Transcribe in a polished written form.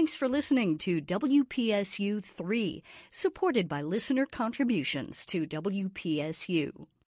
Thanks for listening to WPSU 3, supported by listener contributions to WPSU.